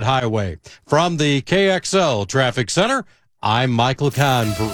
Highway. From the KXL Traffic Center, I'm Michael Convery.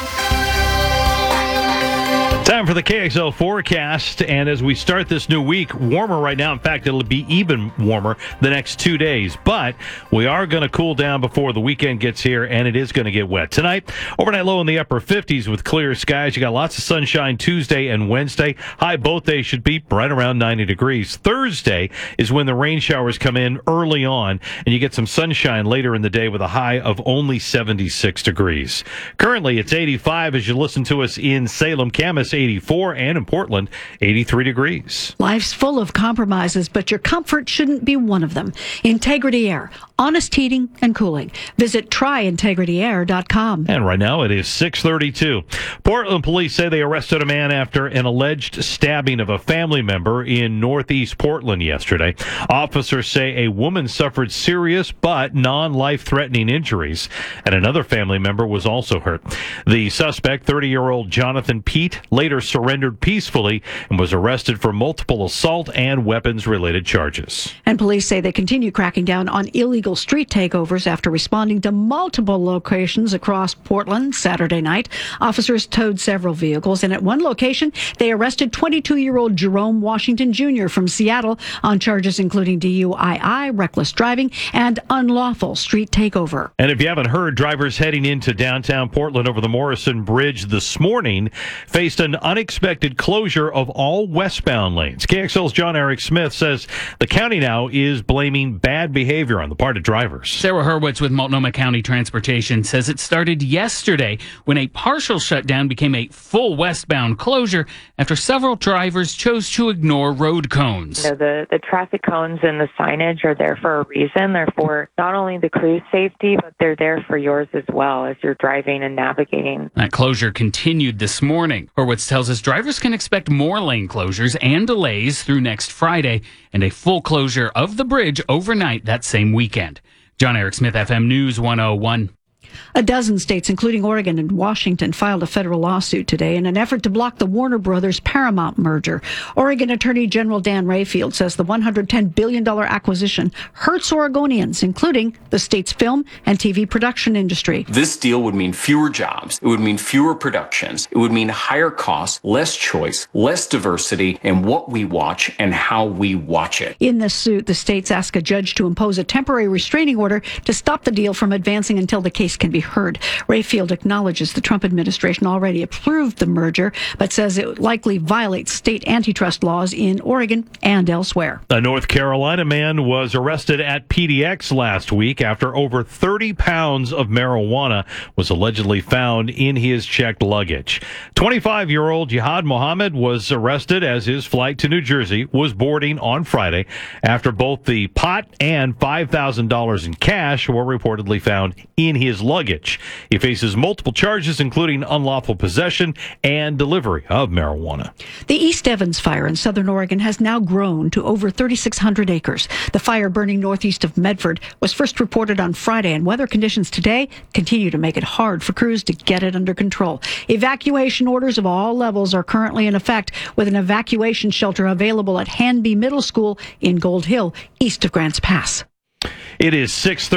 Time for the KXL forecast, and as we start this new week, warmer right now. In fact, it'll be even warmer the next 2 days, but we are going to cool down before the weekend gets here, and it is going to get wet. Tonight, overnight low in the upper 50s with clear skies. You got lots of sunshine Tuesday and Wednesday. High both days should be right around 90 degrees. Thursday is when the rain showers come in early on, and you get some sunshine later in the day with a high of only 76 degrees. Currently, it's 85 as you listen to us in Salem, Camas 84, and in Portland, 83 degrees. Life's full of compromises, but your comfort shouldn't be one of them. Integrity Air, honest heating and cooling. Visit tryintegrityair.com. And right now it is 6:32. Portland police say they arrested a man after an alleged stabbing of a family member in northeast Portland yesterday. Officers say a woman suffered serious but non-life-threatening injuries, and another family member was also hurt. The suspect, 30-year-old Jonathan Pete, later surrendered peacefully and was arrested for multiple assault and weapons-related charges. And police say they continue cracking down on illegal street takeovers after responding to multiple locations across Portland Saturday night. Officers towed several vehicles, and at one location, they arrested 22-year-old Jerome Washington Jr. from Seattle on charges including DUI, reckless driving, and unlawful street takeover. And if you haven't heard, drivers heading into downtown Portland over the Morrison Bridge this morning faced an unexpected closure of all westbound lanes. KXL's John Eric Smith says the county now is blaming bad behavior on the part of drivers. Sarah Hurwitz with Multnomah County Transportation says it started yesterday when a partial shutdown became a full westbound closure after several drivers chose to ignore road cones. The traffic cones and the signage are there for a reason. They're for not only the crew's safety, but they're there for yours as well as you're driving and navigating. That closure continued this morning. Hurwitz tells us drivers can expect more lane closures and delays through next Friday and a full closure of the bridge overnight that same weekend. John Eric Smith, FM News 101. A dozen states, including Oregon and Washington, filed a federal lawsuit today in an effort to block the Warner Brothers Paramount merger. Oregon Attorney General Dan Rayfield says the $110 billion acquisition hurts Oregonians, including the state's film and TV production industry. This deal would mean fewer jobs. It would mean fewer productions. It would mean higher costs, less choice, less diversity in what we watch and how we watch it. In the suit, the states ask a judge to impose a temporary restraining order to stop the deal from advancing until the case can be heard. Rayfield acknowledges the Trump administration already approved the merger, but says it likely violates state antitrust laws in Oregon and elsewhere. A North Carolina man was arrested at PDX last week after over 30 pounds of marijuana was allegedly found in his checked luggage. 25-year-old Jihad Mohammed was arrested as his flight to New Jersey was boarding on Friday after both the pot and $5,000 in cash were reportedly found in his luggage. He faces multiple charges, including unlawful possession and delivery of marijuana. The East Evans fire in southern Oregon has now grown to over 3,600 acres. The fire burning northeast of Medford was first reported on Friday, and weather conditions today continue to make it hard for crews to get it under control. Evacuation orders of all levels are currently in effect, with an evacuation shelter available at Hanby Middle School in Gold Hill, east of Grants Pass. It is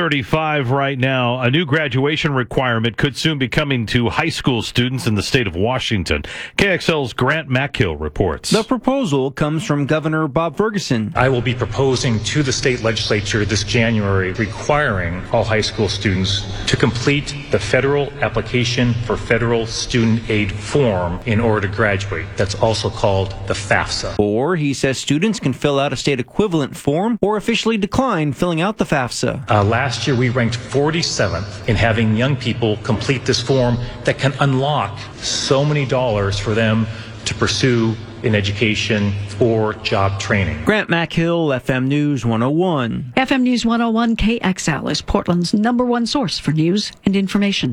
6:35 right now. A new graduation requirement could soon be coming to high school students in the state of Washington. KXL's Grant Mackhill reports. The proposal comes from Governor Bob Ferguson. I will be proposing to the state legislature this January requiring all high school students to complete the federal application for federal student aid form in order to graduate. That's also called the FAFSA. Or he says students can fill out a state equivalent form or officially decline filling out the FAFSA. Last year, we ranked 47th in having young people complete this form that can unlock so many dollars for them to pursue in education or job training. Grant Mackhill, FM News 101. FM News 101 KXL is Portland's #1 source for news and information.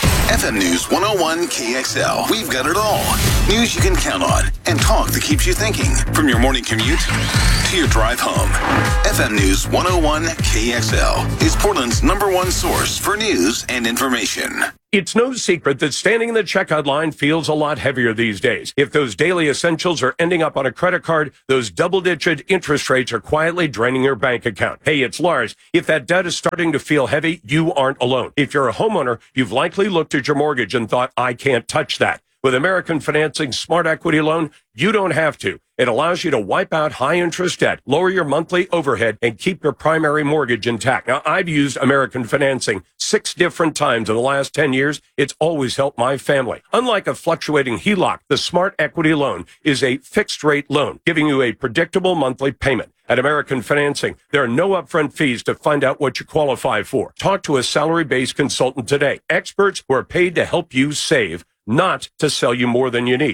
FM News 101 KXL. We've got it all. News you can count on and talk that keeps you thinking. From your morning commute to your drive home. FM News 101 KXL is Portland's #1 source for news and information. It's no secret that standing in the checkout line feels a lot heavier these days. If those daily essentials are ending up on a credit card, those double-digit interest rates are quietly draining your bank account. Hey, it's Lars. If that debt is starting to feel heavy, you aren't alone. If you're a homeowner, you've likely looked at your mortgage and thought, I can't touch that. With American Financing Smart Equity Loan, you don't have to. It allows you to wipe out high-interest debt, lower your monthly overhead, and keep your primary mortgage intact. Now, I've used American Financing 6 different times in the last 10 years. It's always helped my family. Unlike a fluctuating HELOC, the Smart Equity Loan is a fixed-rate loan, giving you a predictable monthly payment. At American Financing, there are no upfront fees to find out what you qualify for. Talk to a salary-based consultant today. Experts who are paid to help you save, not to sell you more than you need.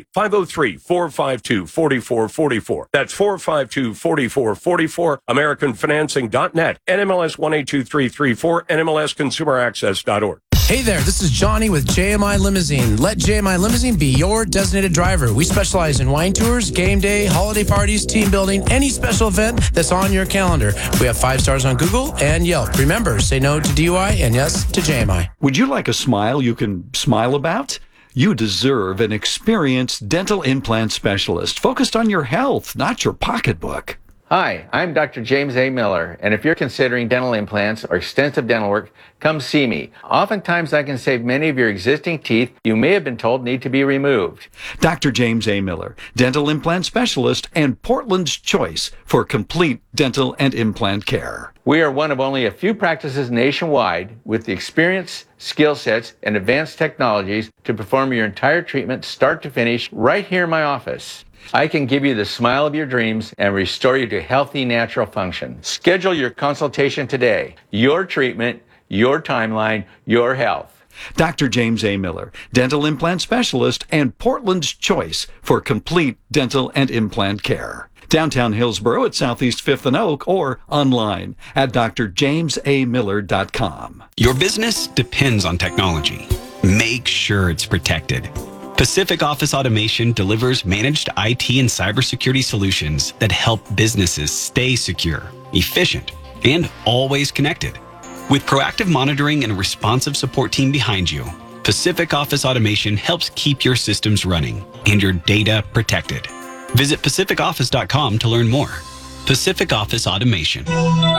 503-452-4444. That's 452-4444. AmericanFinancing.net. NMLS 182334. NMLSConsumerAccess.org. Hey there, this is Johnny with JMI Limousine. Let JMI Limousine be your designated driver. We specialize in wine tours, game day, holiday parties, team building, any special event that's on your calendar. We have 5 stars on Google and Yelp. Remember, say no to DUI and yes to JMI. Would you like a smile you can smile about? You deserve an experienced dental implant specialist focused on your health, not your pocketbook. Hi, I'm Dr. James A. Miller, and if you're considering dental implants or extensive dental work, come see me. Oftentimes I can save many of your existing teeth you may have been told need to be removed. Dr. James A. Miller, dental implant specialist and Portland's choice for complete dental and implant care. We are one of only a few practices nationwide with the experience, skill sets, and advanced technologies to perform your entire treatment start to finish right here in my office. I can give you the smile of your dreams and restore you to healthy, natural function. Schedule your consultation today. Your treatment, your timeline, your health. Dr. James A. Miller, dental implant specialist and Portland's choice for complete dental and implant care. Downtown Hillsborough at Southeast 5th and Oak or online at drjamesamiller.com. Your business depends on technology. Make sure it's protected. Pacific Office Automation delivers managed IT and cybersecurity solutions that help businesses stay secure, efficient, and always connected. With proactive monitoring and a responsive support team behind you, Pacific Office Automation helps keep your systems running and your data protected. Visit pacificoffice.com to learn more. Pacific Office Automation.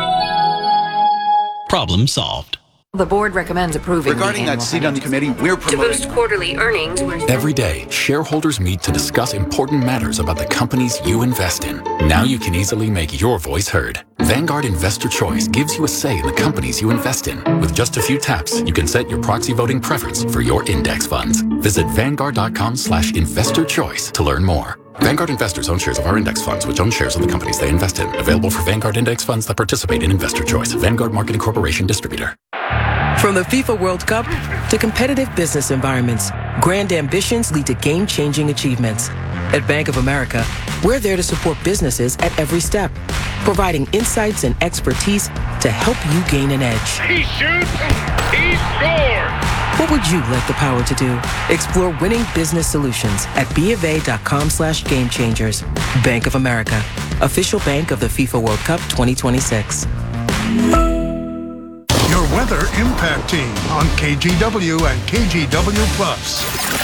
Problem solved. The board recommends approving regarding that seat on the committee, we're promoting to boost quarterly earnings. Every day, shareholders meet to discuss important matters about the companies you invest in. Now you can easily make your voice heard. Vanguard Investor Choice gives you a say in the companies you invest in. With just a few taps, you can set your proxy voting preference for your index funds. Visit Vanguard.com/investorchoice to learn more. Vanguard investors own shares of our index funds, which own shares of the companies they invest in. Available for Vanguard index funds that participate in Investor Choice. Vanguard Marketing Corporation Distributor. From the FIFA World Cup to competitive business environments, grand ambitions lead to game-changing achievements. At Bank of America, we're there to support businesses at every step, providing insights and expertise to help you gain an edge. He shoots, he scores! What would you like the power to do? Explore winning business solutions at BofA.com/gamechangers. Bank of America, official bank of the FIFA World Cup 2026. Your Weather Impact Team on KGW and KGW Plus.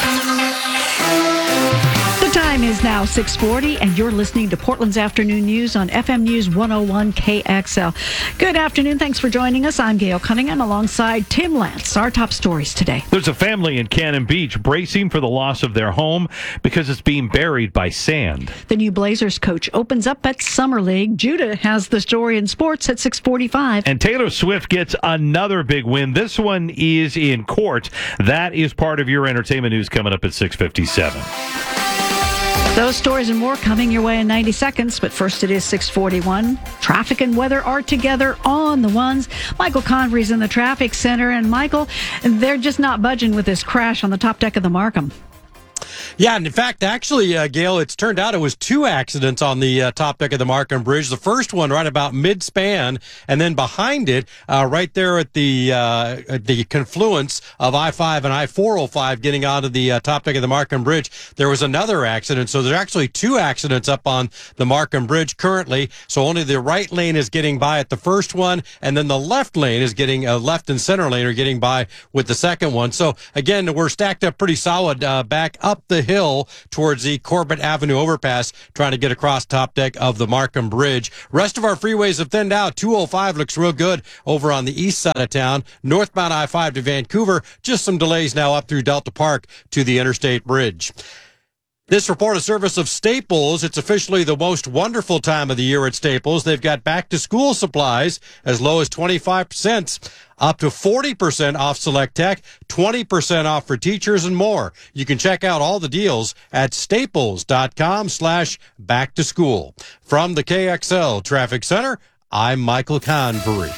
The time is now 6:40, and you're listening to Portland's Afternoon News on FM News 101 KXL. Good afternoon. Thanks for joining us. I'm Gail Cunningham alongside Tim Lance. Our top stories today. There's a family in Cannon Beach bracing for the loss of their home because it's being buried by sand. The new Blazers coach opens up at Summer League. Judah has the story in sports at 6:45. And Taylor Swift gets another big win. This one is in court. That is part of your entertainment news coming up at 6:57. Those stories and more coming your way in 90 seconds, but first it is 6:41. Traffic and weather are together on the ones. Michael Convery's in the traffic center, and Michael, they're just not budging with this crash on the top deck of the Markham. Yeah, and in fact, actually, Gail, it's turned out it was 2 accidents on the top deck of the Markham Bridge. The first one right about mid-span, and then behind it, right there at the confluence of I-5 and I-405 getting onto the top deck of the Markham Bridge, there was another accident. So there's actually 2 accidents up on the Markham Bridge currently. So only the right lane is getting by at the first one, and then the left lane is getting, left and center lane are getting by with the second one. So again, we're stacked up pretty solid back up the hill towards the Corbett Avenue overpass, trying to get across top deck of the Markham Bridge. Rest of our freeways have thinned out. 205 looks real good over on the east side of town. Northbound I-5 to Vancouver, just some delays now up through Delta Park to the Interstate Bridge. This report is service of Staples. It's officially the most wonderful time of the year at Staples. They've got back-to-school supplies as low as 25%, up to 40% off select tech, 20% off for teachers, and more. You can check out all the deals at staples.com/back-to-school. From the KXL Traffic Center, I'm Michael Convery.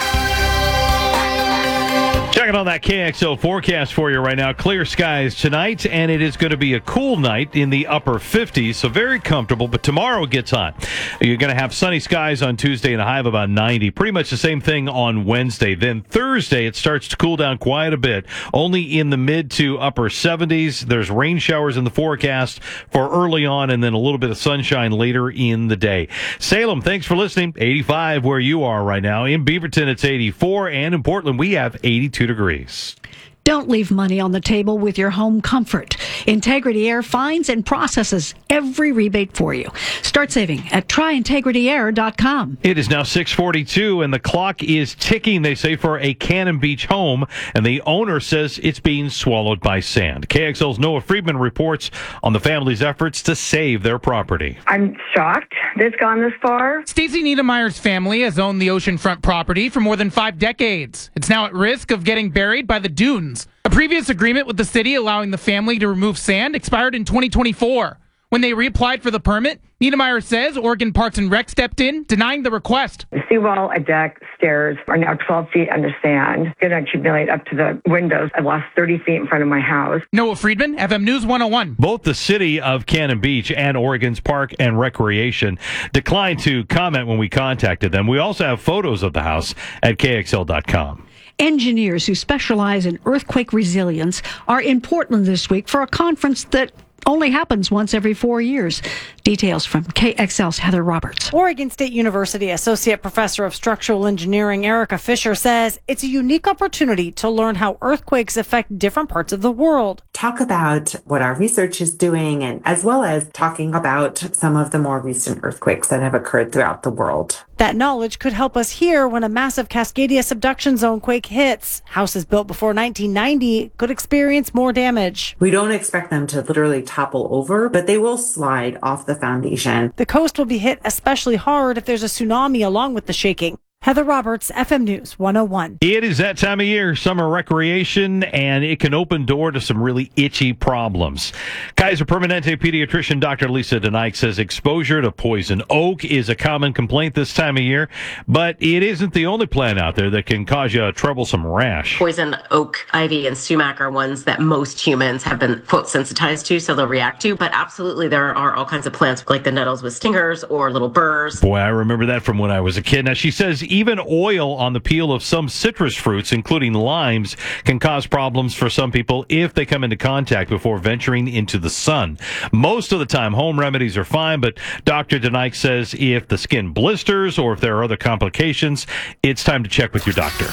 Checking on that KXL forecast for you right now. Clear skies tonight, and it is going to be a cool night in the upper 50s, so very comfortable, but tomorrow gets hot. You're going to have sunny skies on Tuesday and a high of about 90. Pretty much the same thing on Wednesday. Then Thursday, it starts to cool down quite a bit, only in the mid to upper 70s. There's rain showers in the forecast for early on, and then a little bit of sunshine later in the day. Salem, thanks for listening. 85 where you are right now. In Beaverton, it's 84, and in Portland, we have 82 degrees. Don't leave money on the table with your home comfort. Integrity Air finds and processes every rebate for you. Start saving at tryintegrityair.com. It is now 6:42, and the clock is ticking, they say, for a Cannon Beach home, and the owner says it's being swallowed by sand. KXL's Noah Friedman reports on the family's efforts to save their property. I'm shocked that it's gone this far. Stacey Niedermeyer's family has owned the oceanfront property for more than 5 decades. It's now at risk of getting buried by the dunes. A previous agreement with the city allowing the family to remove sand expired in 2024. When they reapplied for the permit, Niedermeyer says Oregon Parks and Rec stepped in, denying the request. The seawall, a deck, stairs are now 12 feet under sand. Going to accumulate up to the windows. I've lost 30 feet in front of my house. Noah Friedman, FM News 101. Both the city of Cannon Beach and Oregon's Park and Recreation declined to comment when we contacted them. We also have photos of the house at KXL.com. Engineers who specialize in earthquake resilience are in Portland this week for a conference that only happens once every 4 years. Details from KXL's Heather Roberts. Oregon State University Associate Professor of Structural Engineering Erica Fisher says it's a unique opportunity to learn how earthquakes affect different parts of the world. Talk about what our research is doing, and as well as talking about some of the more recent earthquakes that have occurred throughout the world. That knowledge could help us here when a massive Cascadia subduction zone quake hits. Houses built before 1990 could experience more damage. We don't expect them to literally topple over, but they will slide off the foundation. The coast will be hit especially hard if there's a tsunami along with the shaking. Heather Roberts, FM News 101. It is that time of year, summer recreation, and it can open door to some really itchy problems. Kaiser Permanente pediatrician Dr. Lisa DeNike says exposure to poison oak is a common complaint this time of year, but it isn't the only plant out there that can cause you a troublesome rash. Poison oak, ivy, and sumac are ones that most humans have been, quote, sensitized to, so they'll react to, but absolutely there are all kinds of plants like the nettles with stingers or little burrs. Boy, I remember that from when I was a kid. Now, she says even oil on the peel of some citrus fruits, including limes, can cause problems for some people if they come into contact before venturing into the sun. Most of the time, home remedies are fine, but Dr. DeNike says if the skin blisters or if there are other complications, it's time to check with your doctor.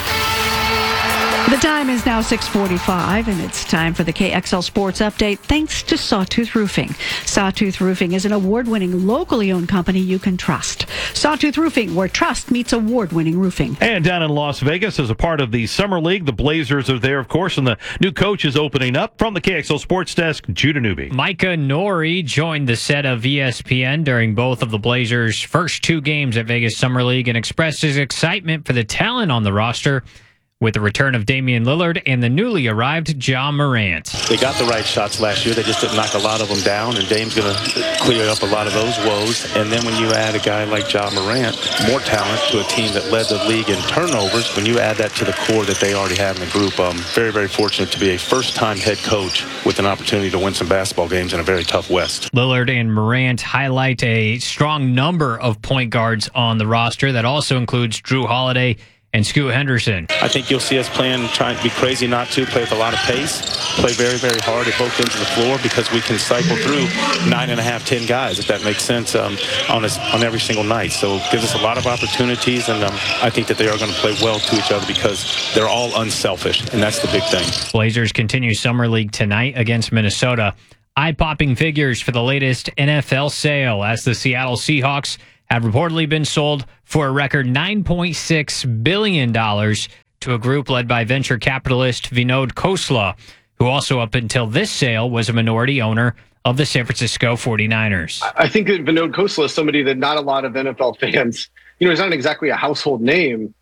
The time is now 6:45, and it's time for the KXL Sports Update, thanks to Sawtooth Roofing. Sawtooth Roofing is an award-winning, locally owned company you can trust. Sawtooth Roofing, where trust meets award-winning roofing. And down in Las Vegas, as a part of the Summer League, the Blazers are there, of course, and the new coach is opening up. From the KXL Sports Desk, Judah Newby. Micah Nori joined the set of ESPN during both of the Blazers' first 2 games at Vegas Summer League and expressed his excitement for the talent on the roster. with the return of Damian Lillard and the newly arrived Ja Morant. They got the right shots last year. They just didn't knock a lot of them down, and Dame's going to clear up a lot of those woes. And then when you add a guy like Ja Morant, more talent to a team that led the league in turnovers, when you add that to the core that they already have in the group, I'm very, very fortunate to be a first-time head coach with an opportunity to win some basketball games in a very tough West. Lillard and Morant highlight a strong number of point guards on the roster. That also includes Drew Holiday and Scoot Henderson. I think you'll see us trying to be crazy not to, play with a lot of pace, play very, very hard at both ends of the floor because we can cycle through 9.5, 10 guys, if that makes sense, on every single night. So it gives us a lot of opportunities, and I think that they are going to play well to each other because they're all unselfish, and that's the big thing. Blazers continue Summer League tonight against Minnesota. Eye-popping figures for the latest NFL sale as the Seattle Seahawks have reportedly been sold for a record $9.6 billion to a group led by venture capitalist Vinod Khosla, who also up until this sale was a minority owner of the San Francisco 49ers. I think that Vinod Khosla is somebody that not a lot of NFL fans, he's not exactly a household name,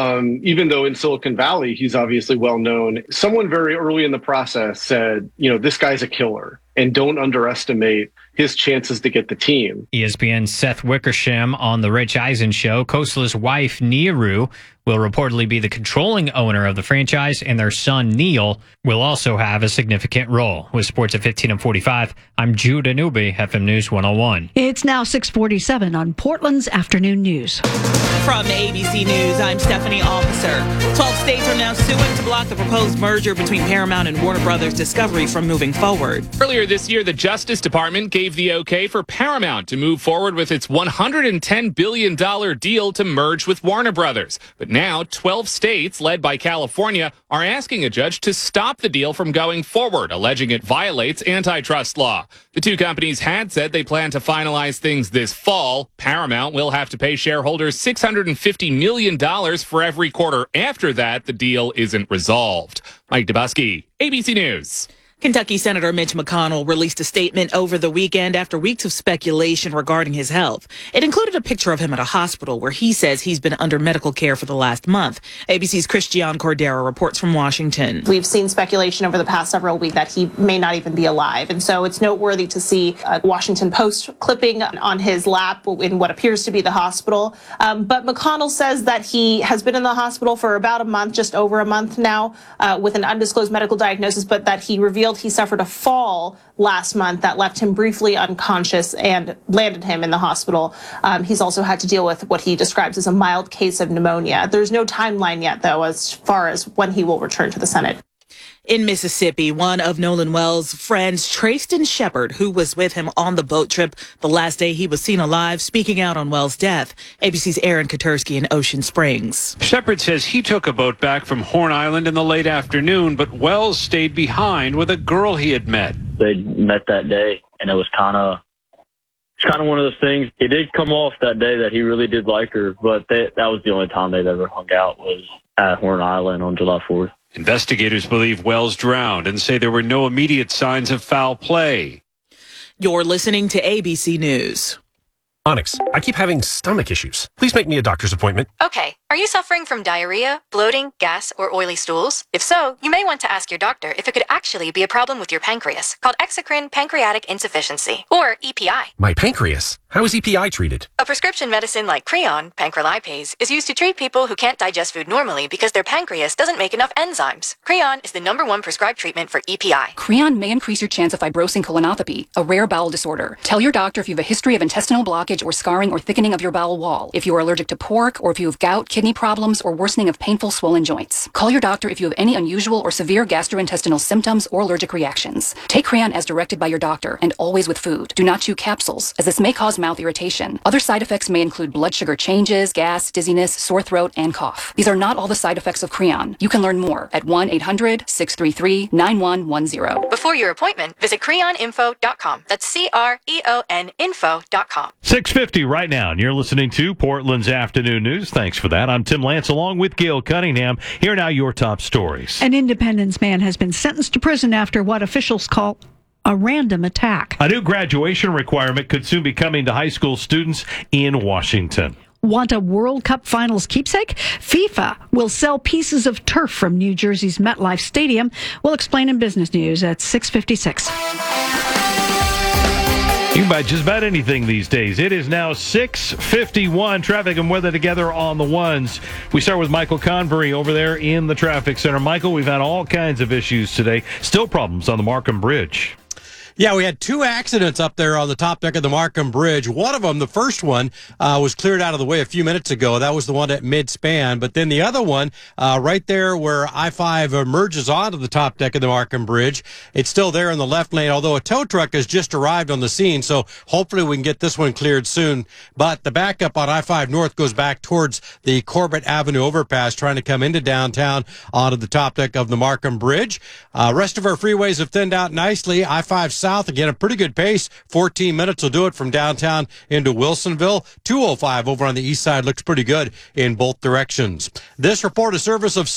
even though in Silicon Valley, he's obviously well known. Someone very early in the process said, this guy's a killer and don't underestimate his chances to get the team. ESPN's Seth Wickersham on The Rich Eisen Show. Khosala's wife, Neeru, will reportedly be the controlling owner of the franchise, and their son, Neil, will also have a significant role. With sports at 15 and 45, I'm Jude Anubi, FM News 101. It's now 6:47 on Portland's Afternoon News. From ABC News, I'm Stephanie Officer. 12 states are now suing to block the proposed merger between Paramount and Warner Brothers Discovery from moving forward. Earlier this year, the Justice Department gave the okay for Paramount to move forward with its $110 billion deal to merge with Warner Brothers. But now, 12 states, led by California, are asking a judge to stop the deal from going forward, alleging it violates antitrust law. The two companies had said they plan to finalize things this fall. Paramount will have to pay shareholders $650 million for every quarter after that the deal isn't resolved. Mike Dubusky, ABC News. Kentucky Senator Mitch McConnell released a statement over the weekend after weeks of speculation regarding his health. It included a picture of him at a hospital where he says he's been under medical care for the last month. ABC's Christiane Cordero reports from Washington. We've seen speculation over the past several weeks that he may not even be alive. And so it's noteworthy to see a Washington Post clipping on his lap in what appears to be the hospital. But McConnell says that he has been in the hospital for about a month, just over a month now, with an undisclosed medical diagnosis, but that he revealed he suffered a fall last month that left him briefly unconscious and landed him in the hospital. He's also had to deal with what he describes as a mild case of pneumonia. There's no timeline yet, though, as far as when he will return to the Senate. In Mississippi, one of Nolan Wells' friends, Trayston Shepard, who was with him on the boat trip the last day he was seen alive, speaking out on Wells' death. ABC's Aaron Katursky in Ocean Springs. Shepard says he took a boat back from Horn Island in the late afternoon, but Wells stayed behind with a girl he had met. They met that day, and it was kind of one of those things. It did come off that day that he really did like her, but that was the only time they'd ever hung out was at Horn Island on July 4th. Investigators believe Wells drowned and say there were no immediate signs of foul play. You're listening to ABC News. Onyx, I keep having stomach issues. Please make me a doctor's appointment. Okay. Are you suffering from diarrhea, bloating, gas, or oily stools? If so, you may want to ask your doctor if it could actually be a problem with your pancreas, called exocrine pancreatic insufficiency, or EPI. My pancreas? How is EPI treated? A prescription medicine like Creon, pancrelipase, is used to treat people who can't digest food normally because their pancreas doesn't make enough enzymes. Creon is the #1 prescribed treatment for EPI. Creon may increase your chance of fibrosing colonopathy, a rare bowel disorder. Tell your doctor if you have a history of intestinal blockage or scarring or thickening of your bowel wall, if you are allergic to pork, or if you have gout, kidney problems, or worsening of painful swollen joints. Call your doctor if you have any unusual or severe gastrointestinal symptoms or allergic reactions. Take Creon as directed by your doctor and always with food. Do not chew capsules, as this may cause mouth irritation. Other side effects may include blood sugar changes, gas, dizziness, sore throat, and cough. These are not all the side effects of Creon. You can learn more at 1-800-633-9110. Before your appointment, visit creoninfo.com. That's CREON info.com. 6:50 right now, and you're listening to Portland's Afternoon News. Thanks for that. I'm Tim Lance along with Gail Cunningham. Here are now your top stories. An Independence man has been sentenced to prison after what officials call a random attack. A new graduation requirement could soon be coming to high school students in Washington. Want a World Cup Finals keepsake? FIFA will sell pieces of turf from New Jersey's MetLife Stadium. We'll explain in Business News at 6:56. You can buy just about anything these days. It is now 6:51. Traffic and weather together on the ones. We start with Michael Convery over there in the traffic center. Michael, we've had all kinds of issues today. Still problems on the Markham Bridge. Yeah, we had 2 accidents up there on the top deck of the Markham Bridge. One of them, the first one, was cleared out of the way a few minutes ago. That was the one at mid-span. But then the other one, right there where I-5 emerges onto the top deck of the Markham Bridge, it's still there in the left lane, although a tow truck has just arrived on the scene. So hopefully we can get this one cleared soon. But the backup on I-5 North goes back towards the Corbett Avenue overpass, trying to come into downtown onto the top deck of the Markham Bridge. Rest of our freeways have thinned out nicely. I-5 South, again, a pretty good pace. 14 minutes will do it from downtown into Wilsonville. 205 over on the east side looks pretty good in both directions. This report is service of